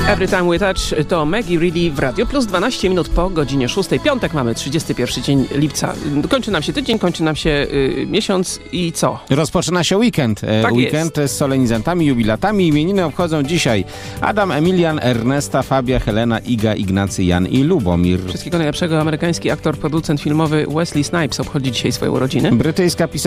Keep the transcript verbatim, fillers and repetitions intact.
Every Time We Touch to Maggie Reilly w Radio Plus, dwanaście minut po godzinie szóstej. Piątek mamy, trzydziesty pierwszy dzień lipca. Kończy nam się tydzień, kończy nam się y, miesiąc i co? Rozpoczyna się weekend. Tak weekend jest. z solenizantami, jubilatami. Imieniny obchodzą dzisiaj Adam, Emilian, Ernesta, Fabia, Helena, Iga, Ignacy, Jan i Lubomir. Wszystkiego najlepszego. Amerykański aktor, producent filmowy Wesley Snipes obchodzi dzisiaj swoje urodziny. Brytyjska